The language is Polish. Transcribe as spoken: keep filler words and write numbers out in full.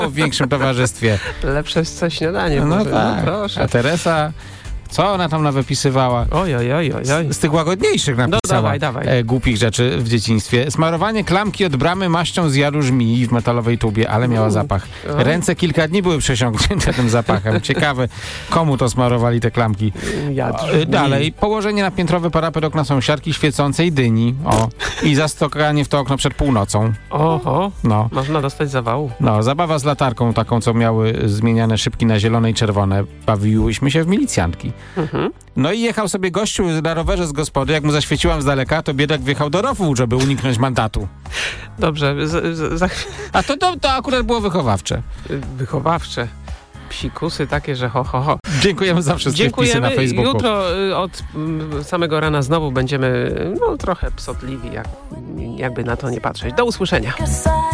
w większym towarzystwie. Lepsze coś śniadanie. No może, tak, proszę. a Teresa... Co ona tam nawypisywała? Oj, oj, oj, oj. Z, z tych łagodniejszych napisała No dawaj, dawaj. E, głupich rzeczy w dzieciństwie. Smarowanie klamki od bramy maścią z jadu żmii w metalowej tubie, ale miała Mm. zapach. O. Ręce kilka dni były przesiąknięte tym zapachem. Ciekawe, komu to smarowali te klamki. Jadł. E, dalej, położenie na piętrowy parapet okna sąsiadki świecącej dyni. O. I zastukanie w to okno przed północą. Oho, No. można dostać zawału. No, zabawa z latarką taką, co miały zmieniane szybki na zielone i czerwone. Bawiłyśmy się w milicjantki. Mhm. No i jechał sobie gościu na rowerze z gospody. Jak mu zaświeciłam z daleka, to biedak wjechał do rowu, żeby uniknąć mandatu. Dobrze, z, z, za, A to, to, to akurat było wychowawcze. wychowawcze. Psikusy takie, że ho, ho, ho. Dziękujemy za wszystkie Dziękujemy. wpisy na Facebooku. Jutro y, od mm, samego rana znowu będziemy no, trochę psotliwi, jak, jakby na to nie patrzeć. Do usłyszenia.